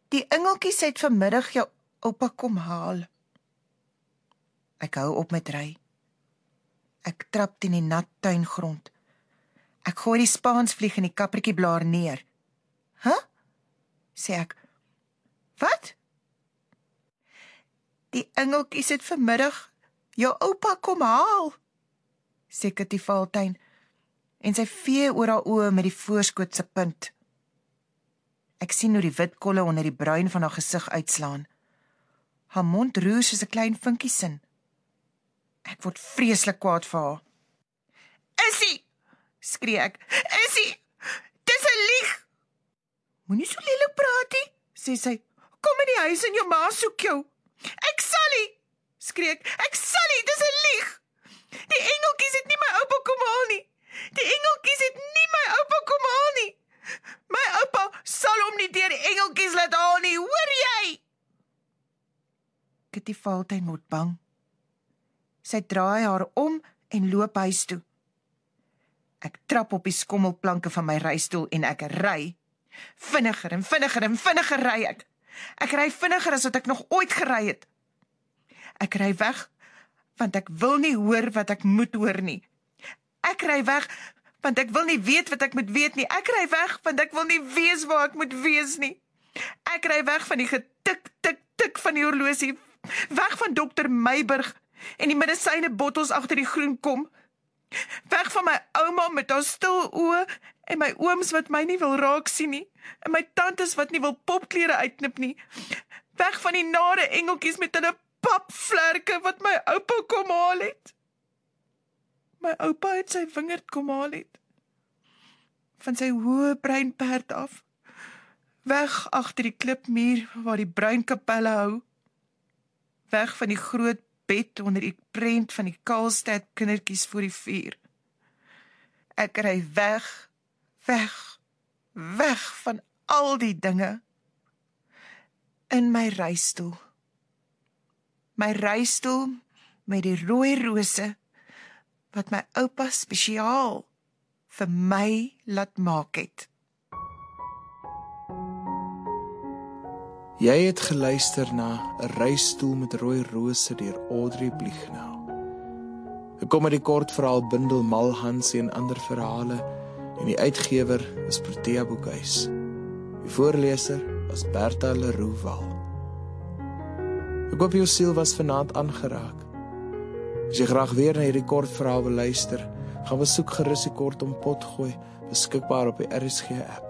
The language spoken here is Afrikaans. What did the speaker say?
Die engeltjies het vanmiddag jou oupa kom haal. Ek hou op met ry. Ek trap teen die nat tuingrond. Ek gooi die spaansvlieg in die kaprikieblaar neer. Huh? Sê ek. Wat? Die engeltjies het vanmiddag jou oupa kom haal, sê Kitty Valtuin, en sy vee oor haar oë met die voorskoot se punt. Ek sien hoe die wit kolle onder die bruin van haar gesig uitslaan. Haar mond roer soos 'n klein vinkiesin. Ek word vreeslik kwaad vir haar. Issie, skree ek. Issie, dis 'n lieg. Moenie so lelik praat nie, sê sy. Kom in die huis en jou ma soek jou. Ek sal nie, skree ek. Ek sal nie, dis 'n lieg. Die engeltjies het nie my oupa kom haal nie. Die engeltjies het nie my oupa kom haal nie. My oupa sal hom nie deur die engeltjies laat haal nie, hoor jy? Kitty Valtuin word bang. Sy draai haar om en loop huis toe. Ek trap op die skommelplanke van my rystoel en ek ry. Vinniger en vinniger en vinniger ry ek. Ek ry vinniger as wat ek nog ooit gery het. Ek ry weg, want ek wil nie hoor wat ek moet hoor nie. Ek ry weg, want ek wil nie weet wat ek moet weet nie. Ek ry weg, want ek wil nie wees waar ek moet wees nie. Ek ry weg van die getik, tik, tik van die horlosie. Weg van Dr. Meiburg en die medisyne bottels agter die groen kom. Weg van my ouma met haar stil oë en my ooms wat my nie wil raak sien nie, en my tantes wat nie wil popklere uitknip nie. Weg van die nare engeltjies met hulle papvlerke wat my oupa kom haal het. My oupa het sy wingerd kom haal het. Van sy hoë bruin perd af. Weg agter die klipmuur waar die bruin kapelle hou. Weg van die groot bed onder die prent van die Karlstad kindertjies voor die vuur. Ek ry weg, weg, weg van al die dinge. In my rystoel. My rystoel met die rooi rose wat my oupa spesiaal vir my laat maak het. Jy het geluister na 'n rystoel met rooi rose deur Audrey Blichnow. Ek kom met die kortverhaal bundel Malhansie en ander verhale en die uitgewer is Protea Boekhuis. Die voorleser was Bertha Leroux Wal. Ek hoop jou siel was vanaand aangeraak. As jy graag weer na hierdie kortverhaal wil luister, gaan besoek gerus die Kortom Potgooi, beskikbaar op die RSG app.